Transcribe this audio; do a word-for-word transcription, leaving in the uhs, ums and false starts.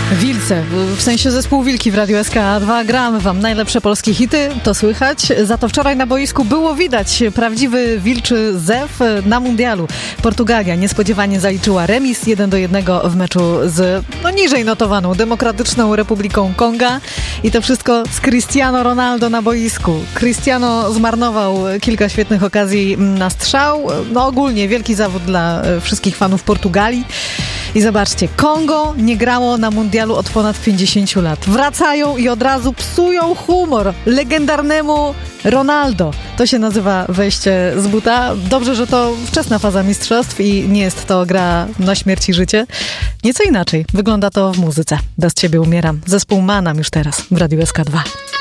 Wilce, w sensie zespół Wilki w Radiu S K A dwa. Gramy wam najlepsze polskie hity, to słychać. Za to wczoraj na boisku było widać prawdziwy wilczy zew na mundialu. Portugalia niespodziewanie zaliczyła remis jeden do jednego w meczu z no, niżej notowaną Demokratyczną Republiką Konga. I to wszystko z Cristiano Ronaldo na boisku. Cristiano zmarnował kilka świetnych okazji na strzał. No ogólnie wielki zawód dla wszystkich fanów Portugalii. I zobaczcie, Kongo nie grało na mundialu od ponad pięćdziesięciu lat. Wracają i od razu psują humor legendarnemu Ronaldo. To się nazywa wejście z buta. Dobrze, że to wczesna faza mistrzostw i nie jest to gra na śmierć i życie. Nieco inaczej wygląda to w muzyce. Bez ciebie umieram. Zespół Manam już teraz w Radiu S K dwa.